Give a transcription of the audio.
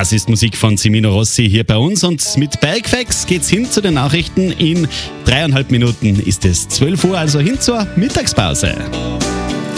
Das ist Musik von Cimino Rossi hier bei uns und mit Bergfacts geht's hin zu den Nachrichten. In 3,5 Minuten ist es 12 Uhr, also hin zur Mittagspause.